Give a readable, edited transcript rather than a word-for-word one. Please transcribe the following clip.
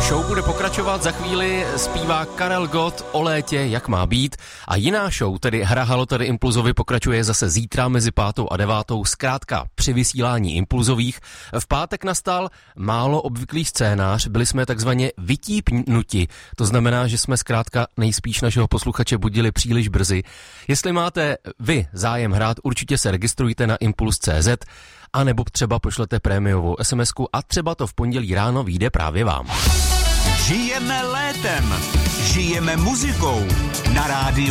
Show bude pokračovat, za chvíli zpívá Karel Gott o létě, jak má být. A jiná show, tedy Hra Halo, tedy Impulzovi, pokračuje zase zítra mezi 5. a 9. zkrátka při vysílání Impulzových. V pátek nastal málo obvyklý scénář, byli jsme takzvaně vytípnuti. To znamená, že jsme zkrátka nejspíš našeho posluchače budili příliš brzy. Jestli máte vy zájem hrát, určitě se registrujte na impuls.cz a nebo třeba pošlete prémiovou SMS-ku a třeba to v pondělí ráno vyjde právě vám. Žijeme létem, žijeme muzikou na rádiu